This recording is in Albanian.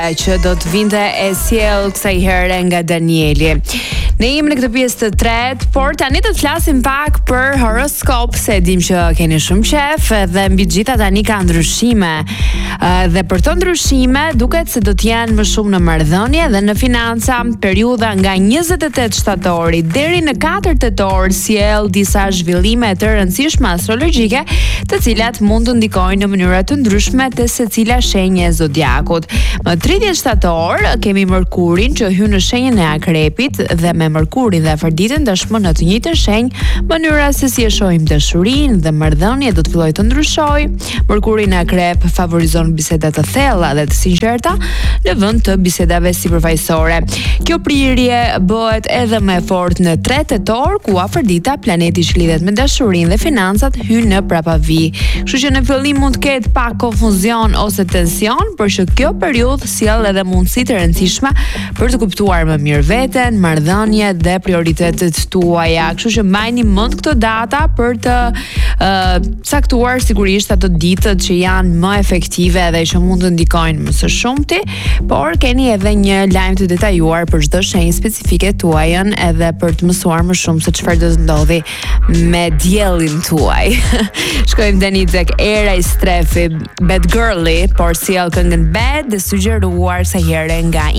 që do të vinte e sjell kësaj here nga Danieli. Ne jemi në këtë pjesë të tretë, por tani do të flasim pak për horoskop, se dim që keni shumë qef dhe mbi gjitha tani ka ndryshime. Dhe për të ndryshime duket se do të jenë më shumë në marrëdhënie dhe në financa. Periudha nga 28 shtatori deri në 4 tetor sjell disa zhvillime të rëndësishme astrologjike, të cilat mund të ndikojnë në mënyra të ndryshme te secila shenjë e zodiakut. Më 30 shtator kemi Mërkurin që hyn në shenjën e Akrepit dhe me Mërkurin dhe Afërditën dashmon në të njëjtën shenjë, mënyra se si e shohim dashurinë dhe marrëdhëniet do të fillojë të ndryshojë. Mërkuri në Akrep favorizon biseda të thella dhe të sinqerta në vend të bisedave sipërfaqësore. Kjo prirje bëhet edhe më e fortë në 3 tetor, ku Afërdita, planeti që lidhet me dashurinë dhe financat, hyn në prapavi. Kështu që në fillim mund të ketë pak konfuzion ose tension, por që kjo periudhë sjell edhe mundësi të rëndësishme për të kuptuar më mirë veten, marrëdhëniet dhe prioritetet tuaja. Kështu që mbajini mend këto data për të caktuar sigurisht ato ditët që janë më efektive dhe që mund të ndikojnë më së shumti, por keni edhe një lajm të detajuar për çdo shenjë specifike tuajën, edhe për të mësuar më shumë se çfarë do të ndodhi me diellin tuaj. Shkojmë tani tek Era i Strefi, Bad Girly, por sjell këngën Bad, dhe sugjeruar sa herë nga